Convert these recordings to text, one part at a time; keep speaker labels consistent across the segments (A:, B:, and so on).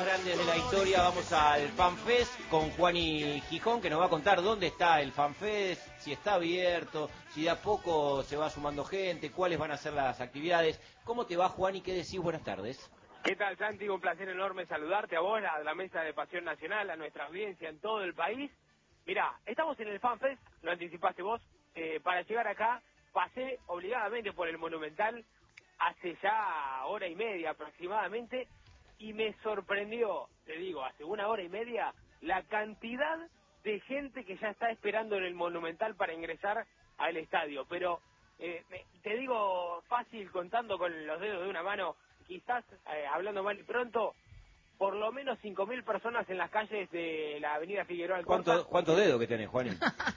A: grandes de la historia, vamos al FanFest con Juani Gijón, que nos va a contar dónde está el FanFest, si está abierto, si de a poco se va sumando gente, cuáles van a ser las actividades. ¿Cómo te va, Juani? ¿Qué decís? Buenas tardes.
B: ¿Qué tal, Santi? Un placer enorme saludarte a vos, a la mesa de Pasión Nacional, a nuestra audiencia en todo el país. Mirá, estamos en el FanFest, lo anticipaste vos. Para llegar acá, pasé obligadamente por el Monumental hace ya hora y media aproximadamente, y me sorprendió, te digo, hace una hora y media, la cantidad de gente que ya está esperando en el Monumental para ingresar al estadio. Pero te digo fácil, contando con los dedos de una mano, quizás hablando mal y pronto, por lo menos 5.000 personas en las calles de la avenida Figueroa Alcorta.
A: ¿Cuánto dedo que tenés, Juani?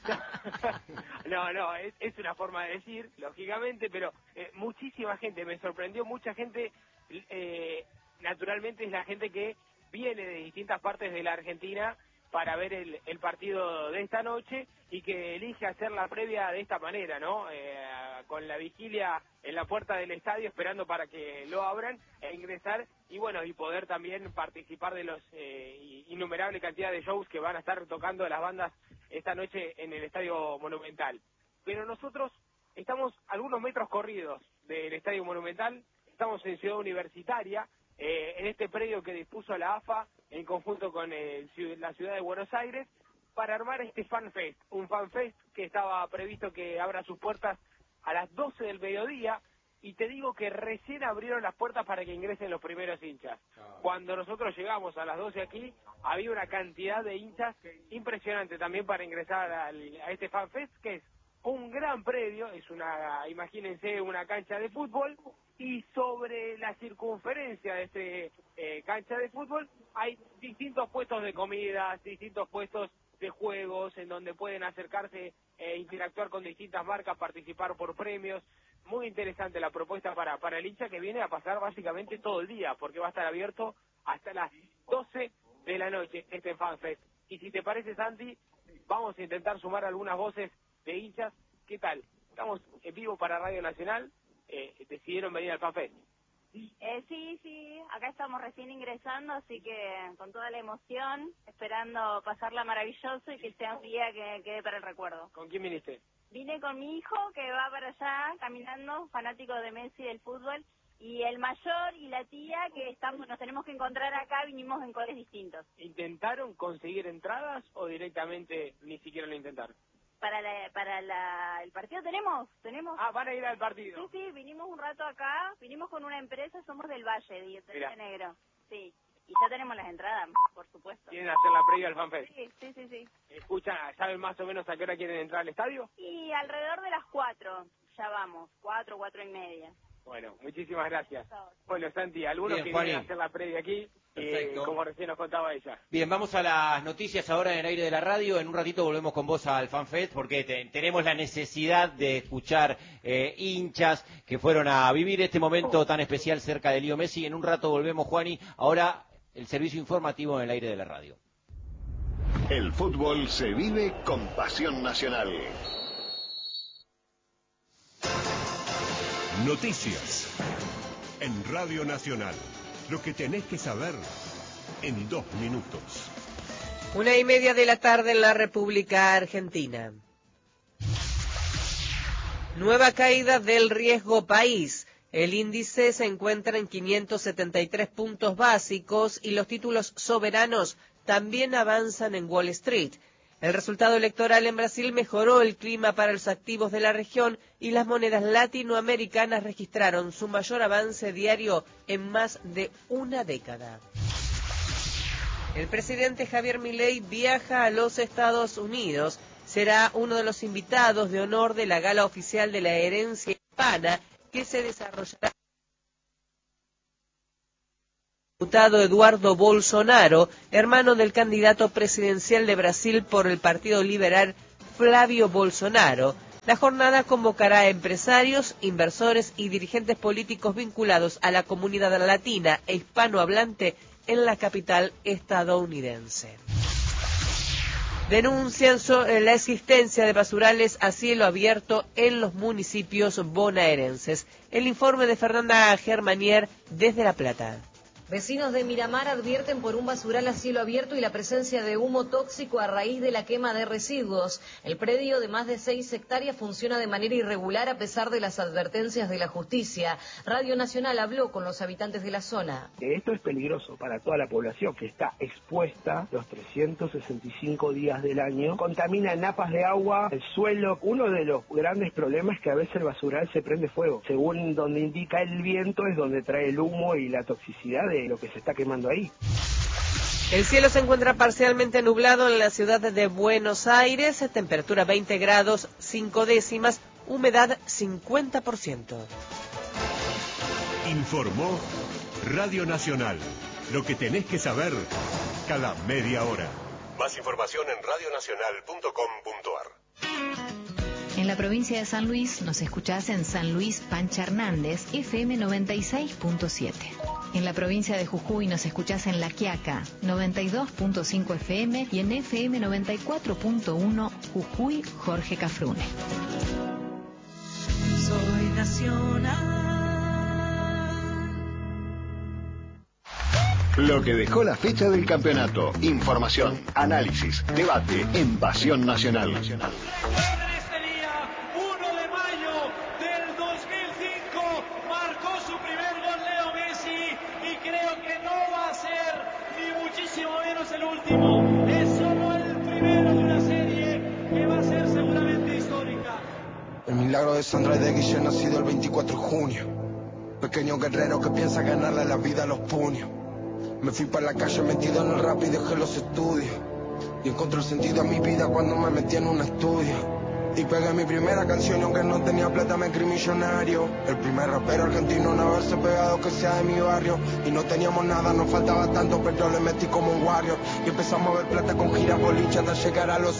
B: No, es una forma de decir, lógicamente, pero muchísima gente, me sorprendió mucha gente. Naturalmente es la gente que viene de distintas partes de la Argentina para ver el partido de esta noche y que elige hacer la previa de esta manera, ¿no? Con la vigilia en la puerta del estadio, esperando para que lo abran e ingresar y bueno, y poder también participar de los innumerable cantidad de shows que van a estar tocando las bandas esta noche en el Estadio Monumental. Pero nosotros estamos algunos metros corridos del Estadio Monumental, estamos en Ciudad Universitaria, en este predio que dispuso la AFA en conjunto con la ciudad de Buenos Aires para armar este FanFest, un FanFest que estaba previsto que abra sus puertas a las 12 del mediodía, y te digo que recién abrieron las puertas para que ingresen los primeros hinchas. Cuando nosotros llegamos a las 12 aquí, había una cantidad de hinchas impresionante también para ingresar a este FanFest, que es un gran predio, es imagínense, una cancha de fútbol, y sobre la circunferencia de este cancha de fútbol hay distintos puestos de comidas, distintos puestos de juegos en donde pueden acercarse e interactuar con distintas marcas, participar por premios. Muy interesante la propuesta para el hincha, que viene a pasar básicamente todo el día, porque va a estar abierto hasta las 12 de la noche este FanFest. Y si te parece, Santi, vamos a intentar sumar algunas voces de hinchas. ¿Qué tal? Estamos en vivo para Radio Nacional. Decidieron venir al FanFest.
C: Sí, acá estamos recién ingresando, así que con toda la emoción, esperando pasarla maravilloso y que sea un día que quede para el recuerdo.
B: ¿Con quién viniste?
C: Vine con mi hijo, que va para allá caminando, fanático de Messi, del fútbol, y el mayor y la tía, que nos tenemos que encontrar acá, vinimos en coles distintos.
B: ¿Intentaron conseguir entradas o directamente ni siquiera lo intentaron?
C: El partido tenemos.
B: Ah, van a ir al partido.
C: Sí, vinimos un rato acá, vinimos con una empresa, somos del Valle, de Negro. Sí, y ya tenemos las entradas, por supuesto.
B: ¿Quieren hacer la previa al FanFest?
C: Sí.
B: Escuchan, ¿saben más o menos a qué hora quieren entrar al estadio?
C: Y alrededor de las 4, ya vamos, 4 y media.
B: Bueno, muchísimas gracias. Bueno, Santi, algunos
A: Bien,
B: que
A: Juani.
B: quieren hacer la previa aquí, como recién nos contaba ella.
A: Bien, vamos a las noticias ahora en el aire de la radio. En un ratito volvemos con vos al FanFest porque tenemos la necesidad de escuchar hinchas que fueron a vivir este momento tan especial cerca de Leo Messi. En un rato volvemos, Juani. Ahora el servicio informativo en el aire de la radio.
D: El fútbol se vive con Pasión Nacional.
E: Noticias en Radio Nacional. Lo que tenés que saber en 2 minutos.
F: 1:30 de la tarde en la República Argentina. Nueva caída del riesgo país. El índice se encuentra en 573 puntos básicos y los títulos soberanos también avanzan en Wall Street. El resultado electoral en Brasil mejoró el clima para los activos de la región y las monedas latinoamericanas registraron su mayor avance diario en más de una década. El presidente Javier Milei viaja a los Estados Unidos. Será uno de los invitados de honor de la gala oficial de la herencia hispana que se desarrollará. Diputado Eduardo Bolsonaro, hermano del candidato presidencial de Brasil por el Partido Liberal, Flávio Bolsonaro. La jornada convocará a empresarios, inversores y dirigentes políticos vinculados a la comunidad latina e hispanohablante en la capital estadounidense. Denuncian la existencia de basurales a cielo abierto en los municipios bonaerenses. El informe de Fernanda Germanier desde La Plata.
G: Vecinos de Miramar advierten por un basural a cielo abierto y la presencia de humo tóxico a raíz de la quema de residuos. El predio de más de 6 hectáreas funciona de manera irregular a pesar de las advertencias de la justicia. Radio Nacional habló con los habitantes de la zona.
H: Esto es peligroso para toda la población que está expuesta los 365 días del año. Contamina napas de agua, el suelo. Uno de los grandes problemas es que a veces el basural se prende fuego. Según donde indica el viento es donde trae el humo y la toxicidad de lo que se está quemando ahí.
F: El cielo se encuentra parcialmente nublado en la ciudad de Buenos Aires, temperatura 20 grados 5 décimas, humedad 50%.
E: Informó Radio Nacional. Lo que tenés que saber cada media hora. Más información en radionacional.com.ar.
I: En la provincia de San Luis nos escuchás en San Luis Pancha Hernández, FM 96.7. En la provincia de Jujuy nos escuchás en La Quiaca, 92.5 FM y en FM 94.1 Jujuy, Jorge Cafrune.
J: Soy nacional.
D: Lo que dejó la fecha del campeonato. Información, análisis, debate en Pasión Nacional.
J: El último, es solo el primero de una serie que va a ser seguramente histórica.
K: El milagro de Sandra y de Guillén ha sido el 24 de junio. Pequeño guerrero que piensa ganarle la vida a los puños. Me fui para la calle metido en el rap y dejé los estudios. Y encontré el sentido a mi vida cuando me metí en un estudio. Y pegué mi primera canción y aunque no tenía plata me creí millonario. El primer rapero argentino en haberse pegado que sea de mi barrio. Y no teníamos nada, nos faltaba tanto, pero le metí como un warrior. Y empezamos a ver plata con giras boliche hasta llegar a los